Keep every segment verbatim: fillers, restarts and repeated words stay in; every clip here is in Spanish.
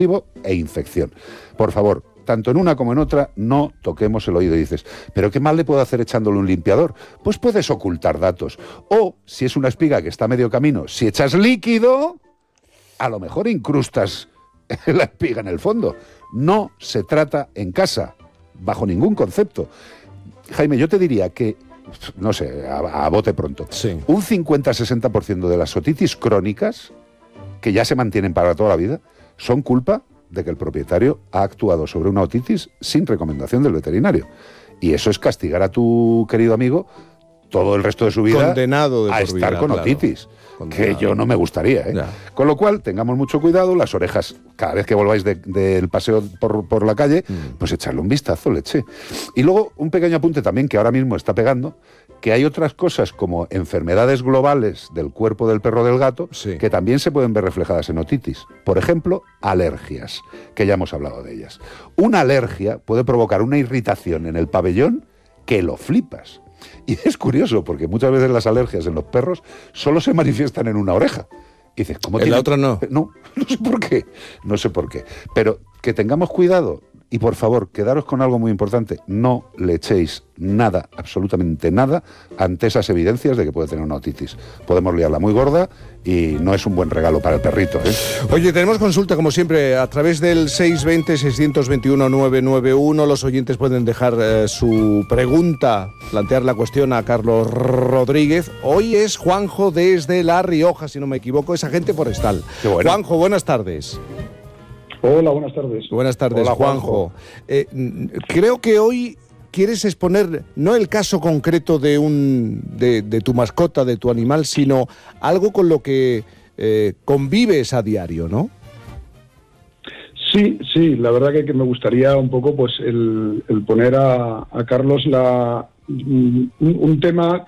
e infección. Por favor, tanto en una como en otra, no toquemos el oído. Y dices, ¿pero qué mal le puedo hacer echándole un limpiador? Pues puedes ocultar datos. O, si es una espiga que está a medio camino, si echas líquido, a lo mejor incrustas la espiga en el fondo. No se trata en casa, bajo ningún concepto. Jaime, yo te diría que, no sé, a, a bote pronto, sí. un cincuenta a sesenta por ciento de las otitis crónicas, que ya se mantienen para toda la vida, son culpa de que el propietario ha actuado sobre una otitis sin recomendación del veterinario. Y eso es castigar a tu querido amigo todo el resto de su vida condenado de a por estar vida, con claro. otitis, Condenado. que yo no me gustaría, ¿eh? Con lo cual, tengamos mucho cuidado, las orejas, cada vez que volváis del de, de paseo por, por la calle, mm. pues echarle un vistazo, leche. Y luego, un pequeño apunte también que ahora mismo está pegando, que hay otras cosas como enfermedades globales del cuerpo del perro o del gato, sí. que también se pueden ver reflejadas en otitis. Por ejemplo, alergias, que ya hemos hablado de ellas. Una alergia puede provocar una irritación en el pabellón que lo flipas. Y es curioso, porque muchas veces las alergias en los perros solo se manifiestan en una oreja. Y dices, ¿cómo en tiene? la otra no. No, no sé por qué, no sé por qué. Pero que tengamos cuidado. Y por favor, quedaros con algo muy importante, no le echéis nada, absolutamente nada, ante esas evidencias de que puede tener una otitis. Podemos liarla muy gorda y no es un buen regalo para el perrito, ¿eh? Oye, tenemos consulta como siempre a través del seis dos cero, seis dos uno, nueve nueve uno. Los oyentes pueden dejar eh, su pregunta, plantear la cuestión a Carlos Rodríguez. Hoy es Juanjo desde La Rioja, si no me equivoco, es agente forestal. Qué bueno. Juanjo, buenas tardes. Hola, buenas tardes. Buenas tardes, Hola, Juanjo. Juanjo. Eh, creo que hoy quieres exponer no el caso concreto de un de, de tu mascota, de tu animal, sino algo con lo que eh, convives a diario, ¿no? Sí, sí, la verdad que, que me gustaría un poco pues el, el poner a, a Carlos la, un, un tema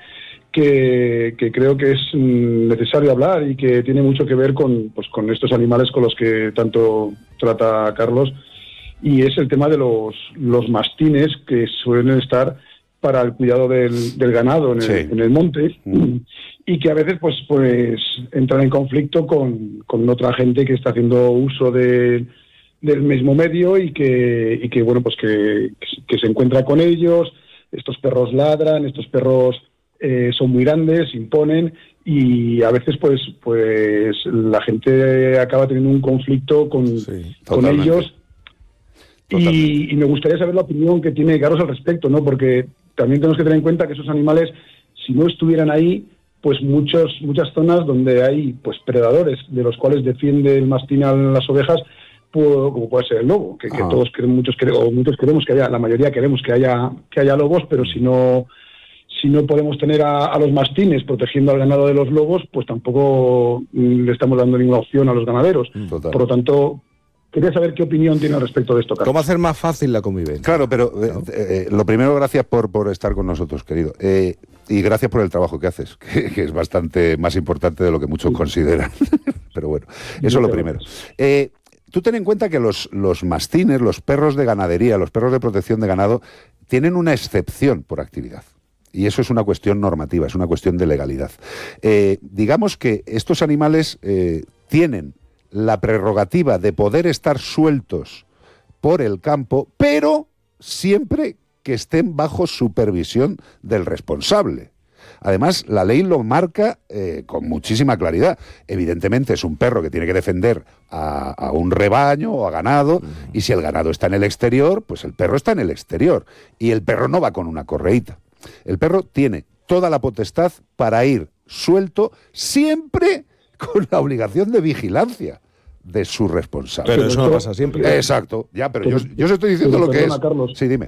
que, que creo que es necesario hablar y que tiene mucho que ver con, pues, con estos animales con los que tanto trata Carlos, y es el tema de los, los mastines que suelen estar para el cuidado del, del ganado en el, sí. en el monte, mm. y que a veces pues, pues entran en conflicto con, con otra gente que está haciendo uso de, del mismo medio y que, y que bueno pues que, que se encuentra con ellos. Estos perros ladran, estos perros Eh, son muy grandes, imponen, y a veces pues pues la gente acaba teniendo un conflicto con, sí, con ellos y, y me gustaría saber la opinión que tiene Carlos al respecto, ¿no? Porque también tenemos que tener en cuenta que esos animales, si no estuvieran ahí, pues muchos muchas zonas donde hay pues predadores de los cuales defiende el mastín a las ovejas, pues, como puede ser el lobo, que, que todos queremos, muchos queremos, o muchos queremos que haya, la mayoría queremos que haya que haya lobos, pero si no Si no podemos tener a, a los mastines protegiendo al ganado de los lobos, pues tampoco mm, le estamos dando ninguna opción a los ganaderos. Total. Por lo tanto, quería saber qué opinión tiene al respecto de esto, Carlos. ¿Cómo hacer más fácil la convivencia? Claro, pero ¿no? eh, eh, lo primero, gracias por, por estar con nosotros, querido. Eh, y gracias por el trabajo que haces, que, que es bastante más importante de lo que muchos sí. consideran. Pero bueno, eso es lo primero. Eh, tú ten en cuenta que los, los mastines, los perros de ganadería, los perros de protección de ganado, tienen una excepción por actividad. Y eso es una cuestión normativa, es una cuestión de legalidad. Eh, digamos que estos animales eh, tienen la prerrogativa de poder estar sueltos por el campo, pero siempre que estén bajo supervisión del responsable. Además, la ley lo marca eh, con muchísima claridad. Evidentemente es un perro que tiene que defender a, a un rebaño o a ganado, y si el ganado está en el exterior, pues el perro está en el exterior. Y el perro no va con una correíta. El perro tiene toda la potestad para ir suelto, siempre con la obligación de vigilancia de su responsable. Pero eso no pasa siempre. Exacto, ya, pero yo, yo os estoy diciendo pero lo que perdona, es. Carlos, sí, dime.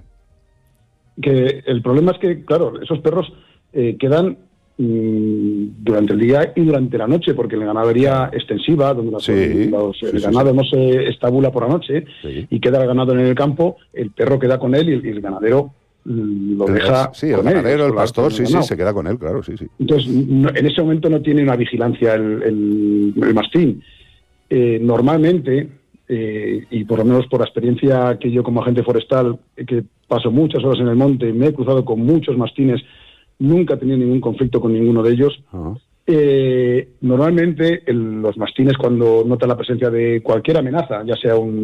Que el problema es que, claro, esos perros eh, quedan mmm, durante el día y durante la noche, porque la ganadería extensiva, donde los, sí, los, sí, el sí, ganado sí. no se estabula por la noche, sí. y queda el ganado en el campo, el perro queda con él y el, y el ganadero lo deja sí, el con ganadero, él, el pastor, sí, sí, se queda con él, claro, sí, sí. Entonces, no, en ese momento no tiene una vigilancia el, el, el mastín. Eh, normalmente, eh, y por lo menos por la experiencia que yo como agente forestal, eh, que paso muchas horas en el monte, me he cruzado con muchos mastines, nunca he tenido ningún conflicto con ninguno de ellos. Uh-huh. Eh, normalmente el, los mastines, cuando notan la presencia de cualquier amenaza, ya sea un